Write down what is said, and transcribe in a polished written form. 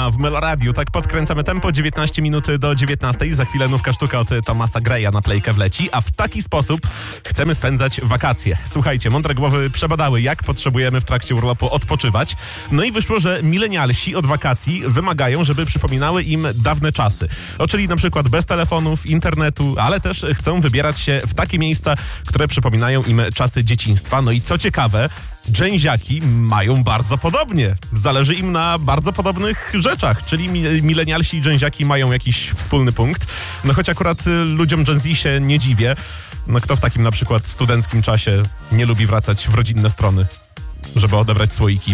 godzina w Meloradiu. Tak podkręcamy tempo, 19 minut do 19. Za chwilę nówka sztuka od Thomasa Greya na playkę wleci, a w taki sposób chcemy spędzać wakacje. Słuchajcie, mądre głowy przebadały, jak potrzebujemy w trakcie urlopu odpoczywać. No i wyszło, że milenialsi od wakacji wymagają, żeby przypominały im dawne czasy. Czyli na przykład bez telefonów, internetu, ale też chcą wybierać się w takie miejsca, które przypominają im czasy dzieciństwa. No i co ciekawe, dżęziaki mają bardzo podobnie. Zależy im na bardzo podobnych rzeczach, czyli milenialsi i dżęziaki mają jakiś wspólny punkt. No choć akurat ludziom Gen Z się nie dziwię. No kto w takim na przykład studenckim czasie nie lubi wracać w rodzinne strony, żeby odebrać słoiki?